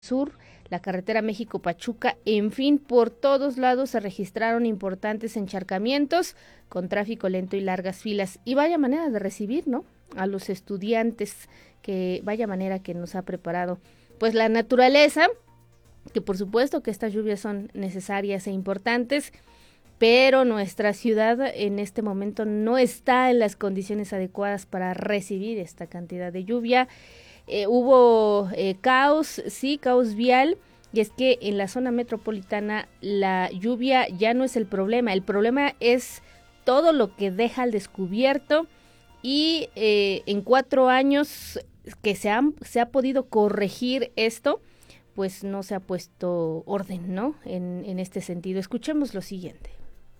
Sur, la carretera México-Pachuca, en fin, por todos lados se registraron importantes encharcamientos con tráfico lento y largas filas. Y vaya manera de recibir, ¿no?, a los estudiantes, que vaya manera que nos ha preparado pues la naturaleza, que por supuesto que estas lluvias son necesarias e importantes, pero nuestra ciudad en este momento no está en las condiciones adecuadas para recibir esta cantidad de lluvia. Hubo caos vial, y es que en la zona metropolitana la lluvia ya no es el problema es todo lo que deja al descubierto, y en 4 años que se ha podido corregir esto, pues no se ha puesto orden, ¿no?, en este sentido. Escuchemos lo siguiente.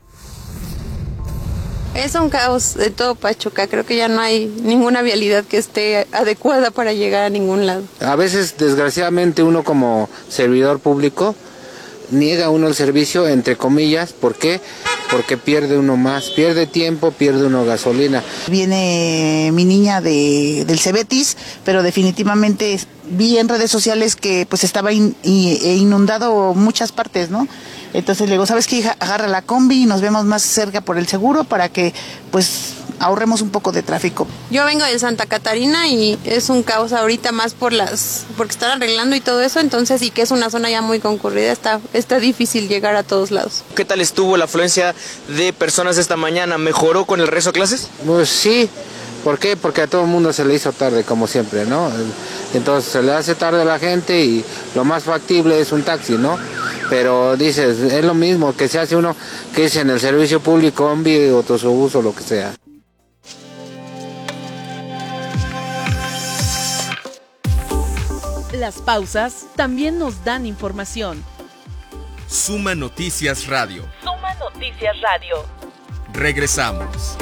Es un caos de todo Pachuca, creo que ya no hay ninguna vialidad que esté adecuada para llegar a ningún lado. A veces, desgraciadamente, uno como servidor público niega uno el servicio, entre comillas. ¿Por qué? Porque pierde uno más, pierde tiempo, pierde uno gasolina. Viene mi niña del Cebetis, pero definitivamente vi en redes sociales que pues estaba inundado muchas partes, ¿no? Entonces le digo, ¿sabes qué, hija? Agarra la combi y nos vemos más cerca por el seguro para que pues ahorremos un poco de tráfico. Yo vengo de Santa Catarina y es un caos ahorita más porque están arreglando y todo eso, entonces, y que es una zona ya muy concurrida, está difícil llegar a todos lados. ¿Qué tal estuvo la afluencia de personas esta mañana? ¿Mejoró con el regreso a clases? Pues sí. ¿Por qué? Porque a todo el mundo se le hizo tarde, como siempre, ¿no? Entonces se le hace tarde a la gente y lo más factible es un taxi, ¿no? Pero dices, es lo mismo que se hace uno que es en el servicio público, combi, autobús o lo que sea. Las pausas también nos dan información. Suma Noticias Radio. Suma Noticias Radio. Regresamos.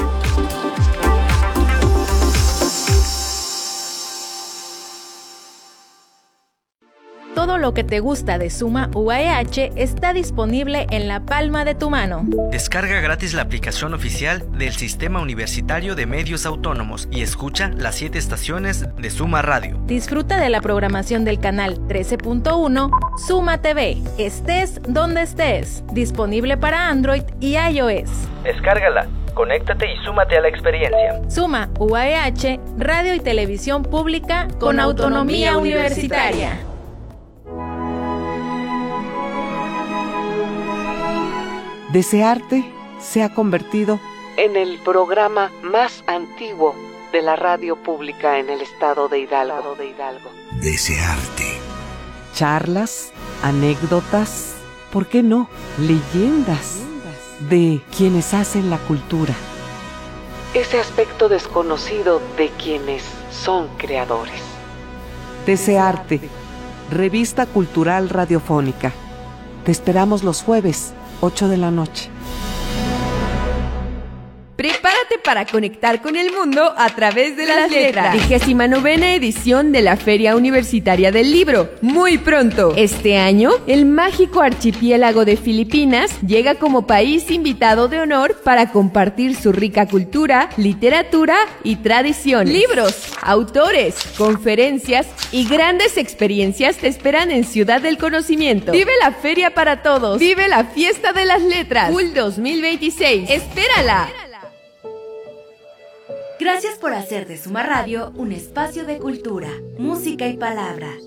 Todo lo que te gusta de Suma UAEH está disponible en la palma de tu mano. Descarga gratis la aplicación oficial del Sistema Universitario de Medios Autónomos y escucha las 7 estaciones de Suma Radio. Disfruta de la programación del canal 13.1 Suma TV. Estés donde estés. Disponible para Android y iOS. Descárgala, conéctate y súmate a la experiencia. Suma UAEH, radio y televisión pública con autonomía universitaria. Desearte se ha convertido en el programa más antiguo de la radio pública en el estado de Hidalgo. Desearte. Charlas, anécdotas, ¿por qué no? Leyendas de quienes hacen la cultura. Ese aspecto desconocido de quienes son creadores. Desearte, revista cultural radiofónica. Te esperamos los jueves, 8 de la noche. Prepárate para conectar con el mundo a través de las letras. 29ª edición de la Feria Universitaria del Libro. Muy pronto. Este año, el mágico archipiélago de Filipinas llega como país invitado de honor para compartir su rica cultura, literatura y tradiciones. Libros, autores, conferencias y grandes experiencias te esperan en Ciudad del Conocimiento. Vive la feria para todos. Vive la fiesta de las letras. FUL 2026. ¡Espérala! Gracias por hacer de Suma Radio un espacio de cultura, música y palabra.